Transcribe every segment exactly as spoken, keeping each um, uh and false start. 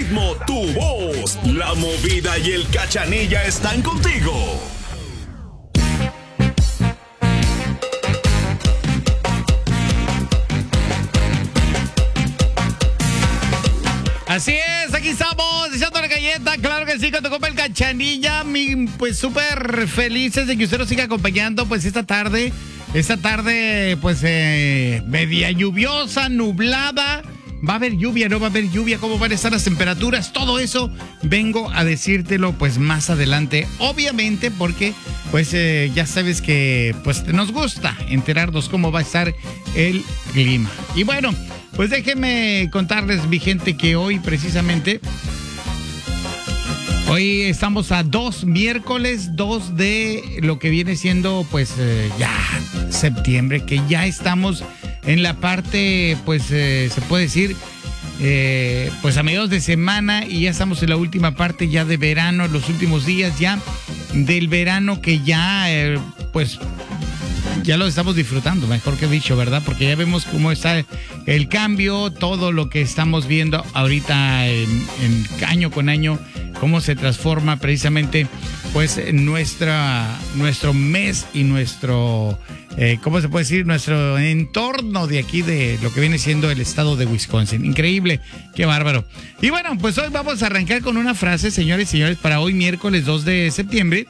ritmo, tu voz. La movida y el cachanilla están contigo. Así es, aquí estamos, echando la galleta, claro que sí, con tu compa el Cachanilla, mi, pues súper felices de que usted nos siga acompañando, pues esta tarde, esta tarde, pues eh, media lluviosa, nublada, va a haber lluvia, no va a haber lluvia, cómo van a estar las temperaturas, todo eso vengo a decírtelo pues más adelante, obviamente porque pues eh, ya sabes que pues nos gusta enterarnos cómo va a estar el clima. Y bueno, pues déjenme contarles, mi gente, que hoy precisamente, hoy estamos a dos, miércoles dos de lo que viene siendo pues eh, ya septiembre, que ya estamos en la parte, pues eh, se puede decir, eh, pues a mediados de semana y ya estamos en la última parte ya de verano, los últimos días ya del verano que ya, eh, pues... ya lo estamos disfrutando, mejor que dicho, ¿verdad? Porque ya vemos cómo está el cambio, todo lo que estamos viendo ahorita en, en año con año, cómo se transforma precisamente pues nuestra, nuestro mes y nuestro, eh, ¿cómo se puede decir? Nuestro entorno de aquí de lo que viene siendo el estado de Wisconsin. Increíble, qué bárbaro. Y bueno, pues hoy vamos a arrancar con una frase, señores y señores, para hoy miércoles dos de septiembre.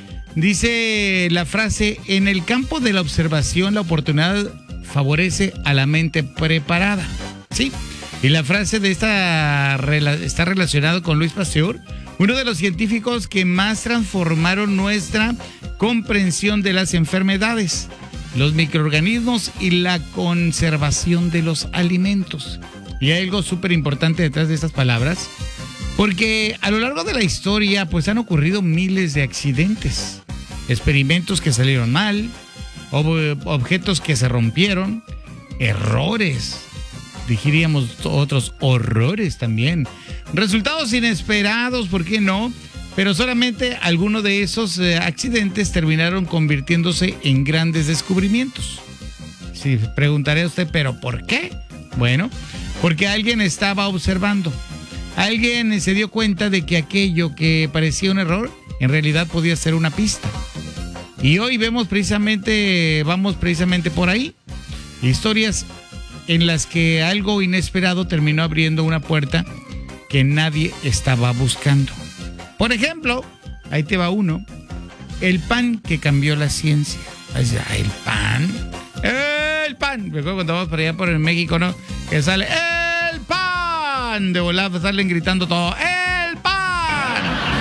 Dice la frase: en el campo de la observación la oportunidad favorece a la mente preparada. Sí, y la frase de esta está relacionada con Louis Pasteur, uno de los científicos que más transformaron nuestra comprensión de las enfermedades, los microorganismos y la conservación de los alimentos. Y hay algo súper importante detrás de estas palabras, porque a lo largo de la historia pues han ocurrido miles de accidentes, experimentos que salieron mal, ob- objetos que se rompieron, errores, diríamos otros horrores también, resultados inesperados, ¿por qué no? Pero solamente algunos de esos eh, accidentes terminaron convirtiéndose en grandes descubrimientos. Sí, preguntaré a usted, ¿pero por qué? Bueno, porque alguien estaba observando. Alguien se dio cuenta de que aquello que parecía un error, en realidad podía ser una pista. Y hoy vemos precisamente, vamos precisamente por ahí, historias en las que algo inesperado terminó abriendo una puerta que nadie estaba buscando. Por ejemplo, ahí te va uno, el pan que cambió la ciencia. Ahí dice, ah, el pan, el pan. Me acuerdo cuando vamos por allá por el México, ¿no? Que sale, el pan. De volada salen gritando todo, ¡el pan!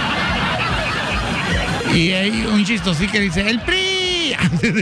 Y hay un chistosí que dice, ¡el P R I!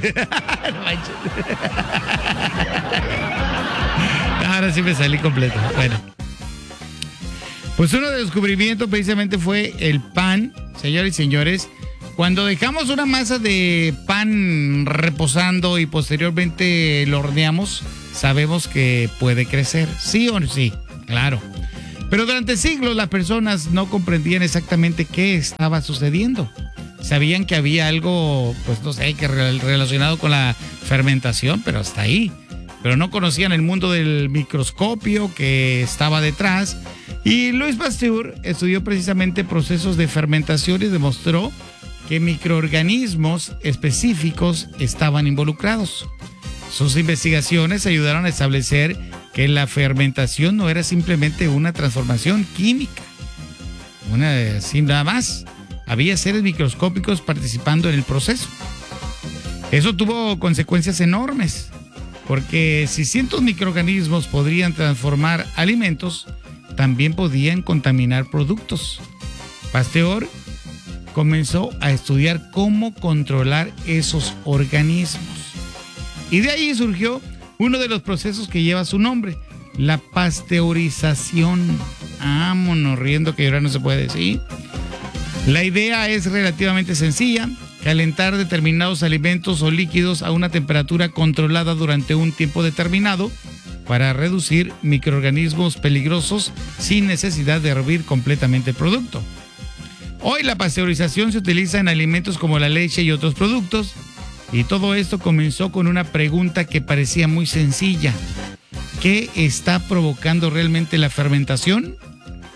Ahora sí me salí completo. Bueno. Pues uno de los descubrimientos precisamente fue el pan, señores y señores. Cuando dejamos una masa de pan reposando y posteriormente lo horneamos, sabemos que puede crecer. ¿Sí o no? Sí, claro. Pero durante siglos las personas no comprendían exactamente qué estaba sucediendo. Sabían que había algo, pues no sé, que relacionado con la fermentación, pero hasta ahí. Pero no conocían el mundo del microscopio que estaba detrás. Y Louis Pasteur estudió precisamente procesos de fermentación y demostró que microorganismos específicos estaban involucrados. Sus investigaciones ayudaron a establecer que la fermentación no era simplemente una transformación química, una sin nada más. Había seres microscópicos participando en el proceso. Eso tuvo consecuencias enormes, porque si cientos microorganismos podrían transformar alimentos, también podían contaminar productos. Pasteur comenzó a estudiar cómo controlar esos organismos. Y de ahí surgió uno de los procesos que lleva su nombre, la pasteurización. Vámonos, riendo que ahora no se puede decir. La idea es relativamente sencilla: calentar determinados alimentos o líquidos a una temperatura controlada durante un tiempo determinado para reducir microorganismos peligrosos sin necesidad de hervir completamente el producto. Hoy la pasteurización se utiliza en alimentos como la leche y otros productos, y todo esto comenzó con una pregunta que parecía muy sencilla: ¿qué está provocando realmente la fermentación?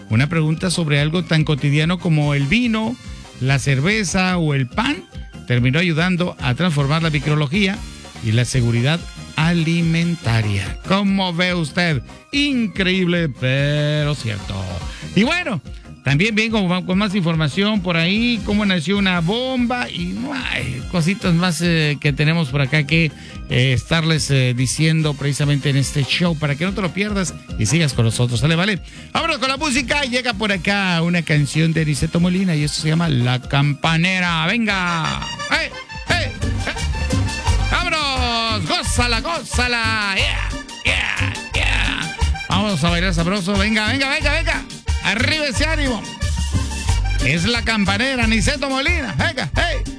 una pregunta sobre algo tan cotidiano como el vino, la cerveza o el pan terminó ayudando a transformar la microbiología y la seguridad alimentaria. ¿Cómo ve usted? Increíble, pero cierto. Y bueno, también vengo con más información por ahí, cómo nació una bomba y no hay cositas más eh, que tenemos por acá que eh, estarles eh, diciendo precisamente en este show para que no te lo pierdas y sigas con nosotros, ¿sale? Vale. Vámonos con la música. Llega por acá una canción de Niceto Molina y esto se llama La Campanera. ¡Venga! ¡Hey! ¡Hey! ¡Hey! ¡Vámonos! ¡Gózala, gózala! ¡Yeah! ¡Yeah! ¡Yeah! Vamos a bailar sabroso. Venga, venga, venga, venga. Arriba ese ánimo. Es La Campanera, Niceto Molina. Venga, hey.